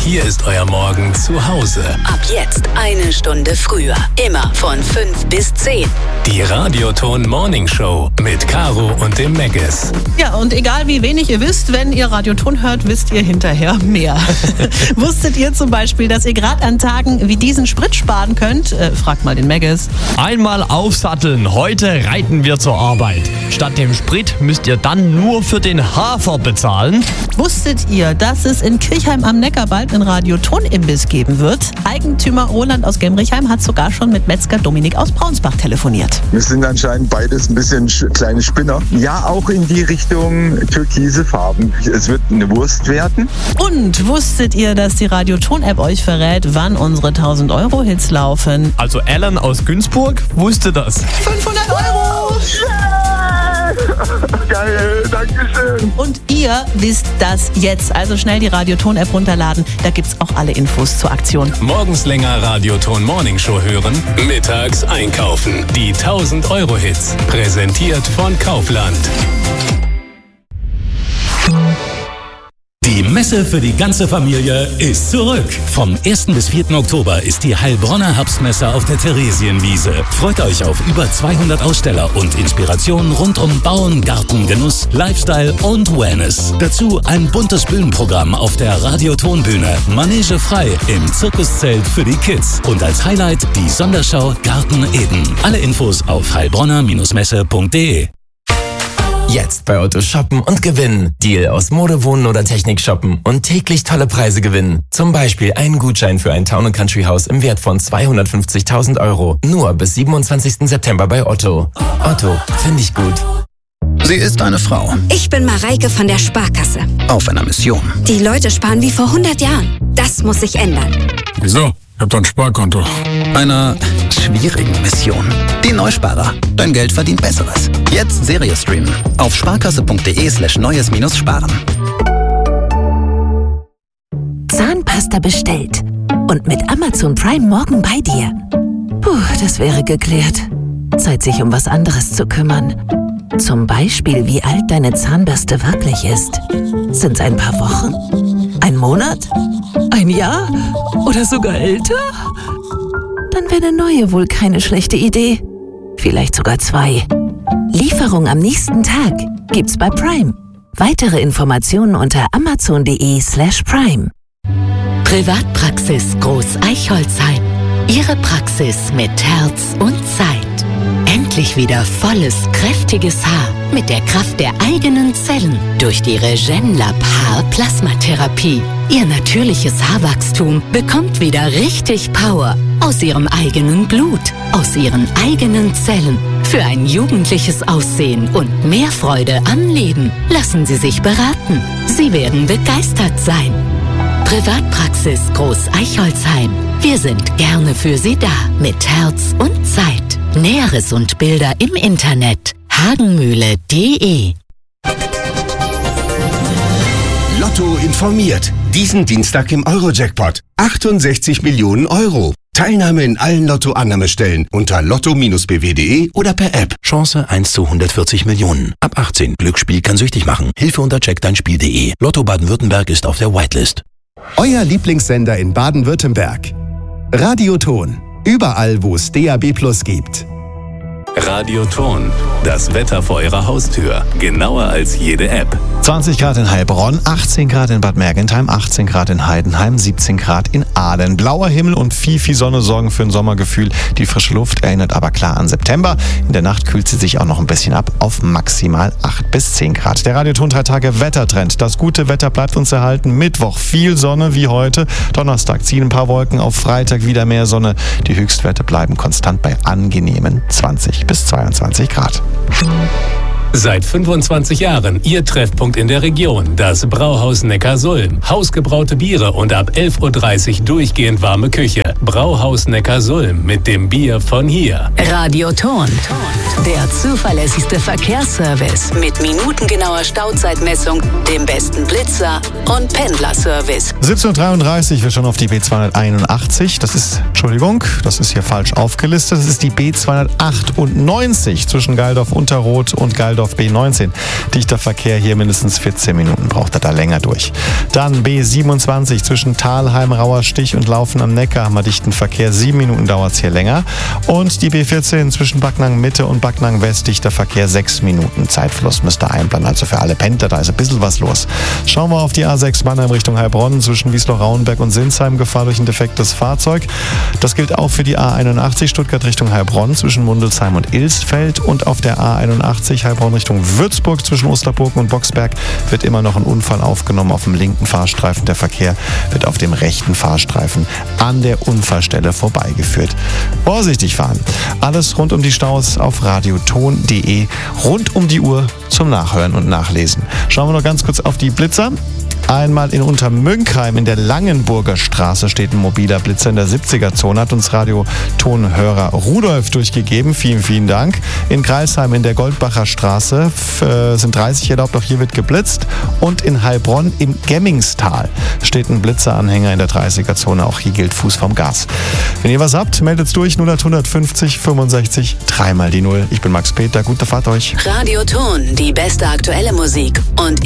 Hier ist euer Morgen zu Hause. Ab jetzt 1 Stunde früher. Immer von 5 bis 10. Die Radioton Morning Show mit Caro und dem Megges. Ja, und egal wie wenig ihr wisst, wenn ihr Radioton hört, wisst ihr hinterher mehr. Wusstet ihr zum Beispiel, dass ihr gerade an Tagen wie diesen Sprit sparen könnt? Fragt mal den Megges. Einmal aufsatteln, heute reiten wir zur Arbeit. Statt dem Sprit müsst ihr dann nur für den Hafer bezahlen. Wusstet ihr, dass es in Kirchheim am Neckar bald einen Radioton-Imbiss geben wird? Eigentümer Roland aus Gemrichheim hat sogar schon mit Metzger Dominik aus Braunsbach telefoniert. Wir sind anscheinend beides ein bisschen kleine Spinner. Ja, auch in die Richtung türkise Farben. Es wird eine Wurst werden. Und wusstet ihr, dass die Radioton-App euch verrät, wann unsere 1000-Euro-Hits laufen? Also Alan aus Günzburg wusste das. 500 Euro! Geil, Dankeschön. Und ihr wisst das jetzt. Also schnell die Radioton-App runterladen. Da gibt's auch alle Infos zur Aktion. Morgens länger Radioton Morning Show hören, mittags einkaufen. Die 1000-Euro-Hits. Präsentiert von Kaufland. Die Messe für die ganze Familie ist zurück. Vom 1. bis 4. Oktober ist die Heilbronner Herbstmesse auf der Theresienwiese. Freut euch auf über 200 Aussteller und Inspirationen rund um Bauen, Garten, Genuss, Lifestyle und Wellness. Dazu ein buntes Bühnenprogramm auf der Radiotonbühne. Manege frei im Zirkuszelt für die Kids. Und als Highlight die Sonderschau Garten Eden. Alle Infos auf heilbronner-messe.de. Jetzt bei Otto shoppen und gewinnen. Deal aus Mode, Wohnen oder Technik shoppen und täglich tolle Preise gewinnen. Zum Beispiel einen Gutschein für ein Town & Country Haus im Wert von 250.000 Euro. Nur bis 27. September bei Otto. Otto, finde ich gut. Sie ist eine Frau. Ich bin Mareike von der Sparkasse. Auf einer Mission. Die Leute sparen wie vor 100 Jahren. Das muss sich ändern. Wieso? Ich hab doch ein Sparkonto. Einer schwierigen Mission. Die Neusparer. Dein Geld verdient Besseres. Jetzt Serie streamen. Auf sparkasse.de/neues-sparen. Zahnpasta bestellt. Und mit Amazon Prime morgen bei dir. Puh, das wäre geklärt. Zeit, sich um was anderes zu kümmern. Zum Beispiel, wie alt deine Zahnbürste wirklich ist. Sind's ein paar Wochen? Ein Monat? Ein Jahr? Oder sogar älter? Dann wäre eine neue wohl keine schlechte Idee. Vielleicht sogar 2. Lieferung am nächsten Tag gibt's bei Prime. Weitere Informationen unter amazon.de/prime. Privatpraxis Groß Eichholzheim. Ihre Praxis mit Herz und Zeit. Endlich wieder volles, kräftiges Haar mit der Kraft der eigenen Zellen durch die Regenlab Haar-Plasmatherapie. Ihr natürliches Haarwachstum bekommt wieder richtig Power aus ihrem eigenen Blut, aus ihren eigenen Zellen. Für ein jugendliches Aussehen und mehr Freude am Leben lassen Sie sich beraten. Sie werden begeistert sein. Privatpraxis Groß Eichholzheim. Wir sind gerne für Sie da mit Herz und Zeit. Näheres und Bilder im Internet hagenmühle.de. Lotto informiert. Diesen Dienstag im Euro-Jackpot. 68 Millionen Euro. Teilnahme in allen Lotto-Annahmestellen unter lotto-bw.de oder per App. Chance 1 zu 140 Millionen. Ab 18. Glücksspiel kann süchtig machen. Hilfe unter checkdeinspiel.de. Lotto Baden-Württemberg ist auf der Whitelist. Euer Lieblingssender in Baden-Württemberg. Radioton. Überall, wo es DAB+ gibt. Radioton. Das Wetter vor eurer Haustür. Genauer als jede App. 20 Grad in Heilbronn, 18 Grad in Bad Mergentheim, 18 Grad in Heidenheim, 17 Grad in Aalen. Blauer Himmel und viel Sonne sorgen für ein Sommergefühl. Die frische Luft erinnert aber klar an September. In der Nacht kühlt sie sich auch noch ein bisschen ab auf maximal 8 bis 10 Grad. Der Radioton 3 Tage Wettertrend. Das gute Wetter bleibt uns erhalten. Mittwoch viel Sonne wie heute. Donnerstag ziehen ein paar Wolken auf. Freitag wieder mehr Sonne. Die Höchstwerte bleiben konstant bei angenehmen 20 bis 22 Grad. Seit 25 Jahren Ihr Treffpunkt in der Region, das Brauhaus Neckarsulm. Hausgebraute Biere und ab 11.30 Uhr durchgehend warme Küche. Brauhaus Neckarsulm mit dem Bier von hier. Radioton, der zuverlässigste Verkehrsservice mit minutengenauer Stauzeitmessung, dem besten Blitzer und Pendlerservice. 17.33 Uhr, wir schauen auf die B281. Das ist hier falsch aufgelistet. Das ist die B298 zwischen Geildorf-Unterroth und Geildorf Düsseldorf B19. Dichter Verkehr, hier mindestens 14 Minuten braucht er da länger durch. Dann B27 zwischen Thalheim, Rauerstich und Laufen am Neckar haben wir dichten Verkehr. 7 Minuten dauert es hier länger. Und die B14 zwischen Backnang Mitte und Backnang West, dichter Verkehr. 6 Minuten Zeitfluss müsste einplanen. Also für alle Pendler, da ist ein bisschen was los. Schauen wir auf die A6 Mannheim Richtung Heilbronn. Zwischen Wiesloch-Rauenberg und Sinsheim Gefahr durch ein defektes Fahrzeug. Das gilt auch für die A81 Stuttgart Richtung Heilbronn zwischen Mundelsheim und Ilsfeld. Und auf der A81 Heilbronn Richtung Würzburg zwischen Osterburg und Boxberg wird immer noch ein Unfall aufgenommen auf dem linken Fahrstreifen. Der Verkehr wird auf dem rechten Fahrstreifen an der Unfallstelle vorbeigeführt. Vorsichtig fahren. Alles rund um die Staus auf radioton.de. Rund um die Uhr zum Nachhören und Nachlesen. Schauen wir noch ganz kurz auf die Blitzer. Einmal in Untermünkheim in der Langenburger Straße steht ein mobiler Blitzer in der 70er-Zone, hat uns Radiotonhörer Rudolf durchgegeben. Vielen, vielen Dank. In Greilsheim in der Goldbacher Straße sind 30 erlaubt, auch hier wird geblitzt. Und in Heilbronn im Gemmingstal steht ein Blitzeranhänger in der 30er-Zone, auch hier gilt Fuß vom Gas. Wenn ihr was habt, meldet's durch 0800 50 65 3 mal die 0. Ich bin Max Peter, gute Fahrt euch. Radioton, die beste aktuelle Musik und